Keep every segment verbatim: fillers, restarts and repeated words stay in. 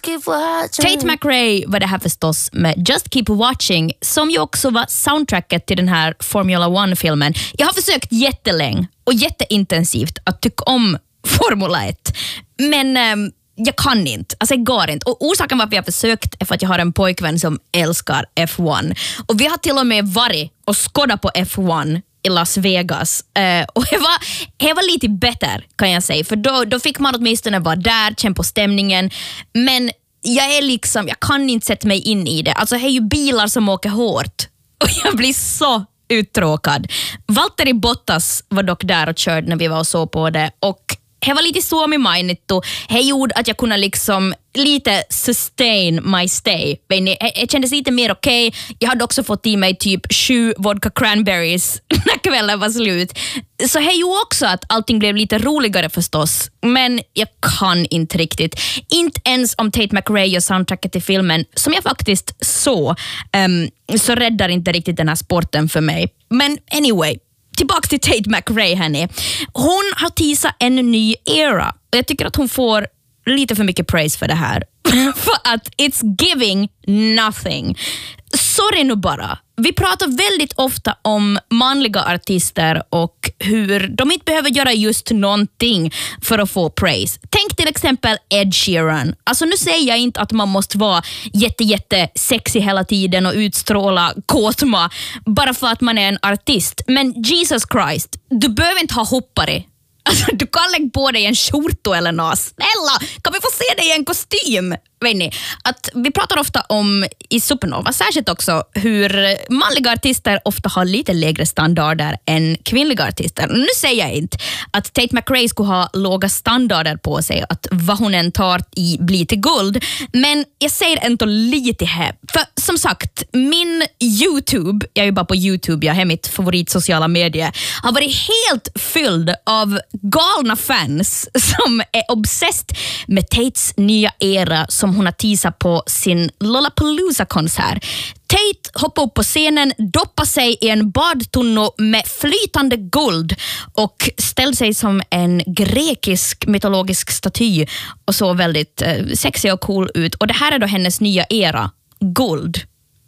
keep watching. Tate McRae var det här förstås med Just Keep Watching, som ju också var soundtracket till den här Formula One-filmen. Jag har försökt jättelänge och jätteintensivt att tycka om Formula ett, men ähm, jag kan inte, alltså det går inte. Och orsaken varför jag har försökt är för att jag har en pojkvän som älskar F ett. Och vi har till och med varit och skådat på F ett i Las Vegas. Uh, och det var, det var lite bättre, kan jag säga. För då, då fick man åtminstone vara där, känna på stämningen. Men jag är liksom, jag kan inte sätta mig in i det. Alltså det är ju bilar som åker hårt. Och jag blir så uttråkad. Valtteri Bottas var dock där och körde när vi var och såg på det. Och det var lite så med mig. Det gjorde att jag kunde liksom lite sustain my stay. Det kändes lite mer okej. Okay. Jag hade också fått i mig typ sju vodka cranberries när kvällen var slut. Så det gjorde också att allting blev lite roligare förstås. Men jag kan inte riktigt. Inte ens om Tate McRae gör soundtracket till filmen, som jag faktiskt såg, um, så räddar inte riktigt den här sporten för mig. Men anyway, tillbaka till Tate McRae henne. Hon har teasat en ny era. Och jag tycker att hon får lite för mycket praise för det här. För att it's giving nothing. Sorry nu bara. Vi pratar väldigt ofta om manliga artister och hur de inte behöver göra just någonting för att få praise. Tänk till exempel Ed Sheeran. Alltså nu säger jag inte att man måste vara jätte, jätte sexy hela tiden och utstråla kåtma bara för att man är en artist. Men Jesus Christ, du behöver inte ha hoppare. Alltså, du kan lägga på dig en skjorta eller något. Snälla, kan vi få se dig i en kostym? Vet ni, att vi pratar ofta om i Supernova, särskilt också hur manliga artister ofta har lite lägre standarder än kvinnliga artister. Nu säger jag inte att Tate McRae skulle ha låga standarder på sig, att vad hon än tar i blir till guld, men jag säger ändå lite här. För som sagt, min YouTube, jag är ju bara på YouTube, jag är mitt favorit sociala medier, har varit helt fylld av galna fans som är obsessed med Tates nya era som hon har teasat på sin Lollapalooza-konsert. Tate hoppar upp på scenen, doppar sig i en badtunno med flytande guld och ställer sig som en grekisk mytologisk staty och så väldigt eh, sexig och cool ut. Och det här är då hennes nya era, guld.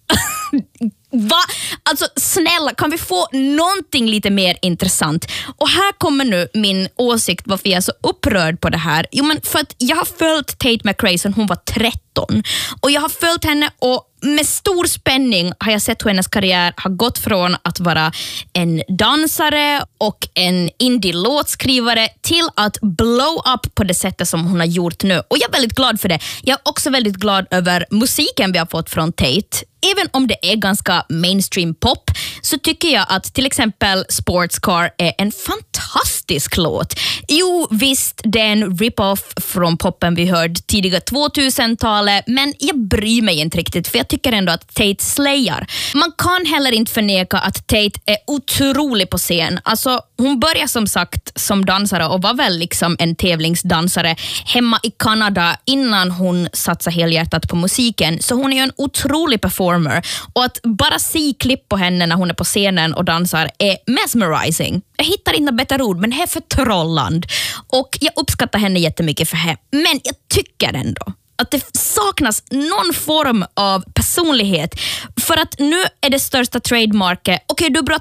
Va? Alltså snälla, kan vi få någonting lite mer intressant? Och här kommer nu min åsikt varför jag är så upprörd på det här. Jo, men för att jag har följt Tate McRae sedan hon var tretton. Och jag har följt henne och med stor spänning har jag sett hur hennes karriär har gått från att vara en dansare och en indie-låtskrivare till att blow up på det sättet som hon har gjort nu. Och jag är väldigt glad för det. Jag är också väldigt glad över musiken vi har fått från Tate. Även om det är ganska mainstream pop så tycker jag att till exempel Sports Car är en fantastisk låt. Jo, visst, det är en rip-off från poppen vi hörde tidiga tvåtusentalet, men jag bryr mig inte riktigt för jag tycker ändå att Tate slayar. Man kan heller inte förneka att Tate är otrolig på scen. Alltså, hon började som sagt som dansare och var väl liksom en tävlingsdansare hemma i Kanada innan hon satsade helhjärtat på musiken. Så hon är ju en otrolig performer. Och att bara se klipp på henne när hon är på scenen och dansar är mesmerizing. Jag hittar inte bättre ord, men det är förtrollande. Och jag uppskattar henne jättemycket för det. Men jag tycker ändå att det saknas någon form av personlighet. För att nu är det största trademarket, okej, okay, du är bra